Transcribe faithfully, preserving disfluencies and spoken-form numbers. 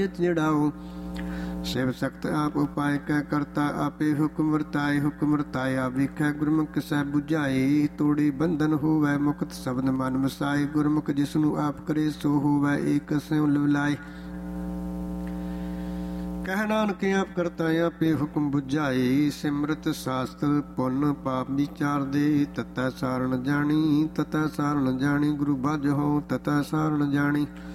ਜੜਾਓ। शिव सख्त आप उपाय कै करता आपे हुक्म वरताए। हुक्म वरताया विखै गुरमुख सै बुझाए। तोड़े बंधन होवै मुक्त शब्द मन वसाए। गुरमुख जिसनु आप करे सो होवै एक स्यों लवलाए। ਕਹਿ ਨਾਨਕ ਆਪ ਕਰਤਾ ਆਪੇ ਹੁਕਮ ਬੁਝਾਏ। ਸਿਮਰਤ ਸਾਸਤਰ ਪੁੰਨ ਪਾਪ ਵਿਚਾਰ ਦੇ। ਤਤੈ ਸਾਰਣ ਜਾਣੀ ਤਤੈ ਸਾਰਣ ਜਾਣੀ ਗੁਰੂ ਭਜ ਹੋ ਤਤੈ ਸਾਰਣ ਜਾਣੀ।